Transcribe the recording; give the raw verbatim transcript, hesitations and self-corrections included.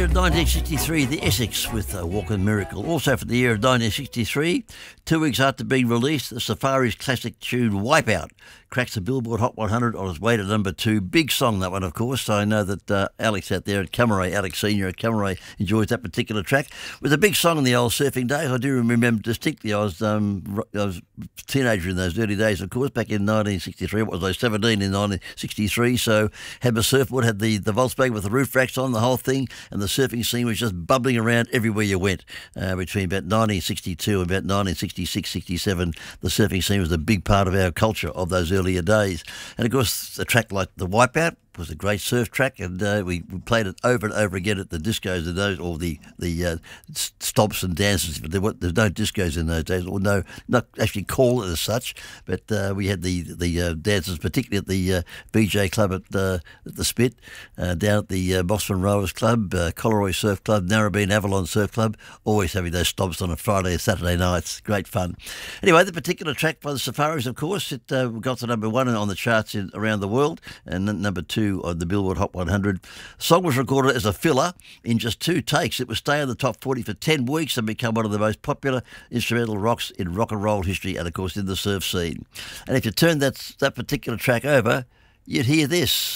of nineteen sixty-three, the Essex with uh, Walking Miracle. Also from the year of nineteen sixty-three, two weeks after being released, the Safaris' classic tune Wipeout cracks the Billboard Hot one hundred on its way to number two. Big song, that one, of course. I know that uh, Alex out there at Camaray, Alex Senior at Camaray, enjoys that particular track. It was a big song in the old surfing days. I do remember distinctly, I was, um, I was a teenager in those early days, of course, back in nineteen sixty-three. What was I, seventeen in nineteen sixty-three? So had my surfboard, had the, the Volkswagen with the roof racks on, the whole thing, and the surfing scene was just bubbling around everywhere you went. Uh, between about nineteen sixty-two and about nineteen sixty-six, sixty-seven, the surfing scene was a big part of our culture of those earlier days. And of course, a track like the Wipeout was a great surf track, and uh, we, we played it over and over again at the discos in those, or the the uh, stops and dances. But there were, there's no discos in those days, or no, not actually call it as such. But uh, we had the the uh, dances, particularly at the uh, B J Club at, uh, at the Spit, uh, down at the uh, Boston Rowers Club, uh, Coleroy Surf Club, Narrabeen Avalon Surf Club. Always having those stops on a Friday and Saturday nights. Great fun. Anyway, the particular track by the Safaris, of course, it uh, got to number one on the charts in, around the world, and number two on the Billboard Hot one hundred. The song was recorded as a filler in just two takes. It would stay in the top forty for ten weeks and become one of the most popular instrumental rocks in rock and roll history, and of course in the surf scene. And if you turn that that particular track over, you'd hear this.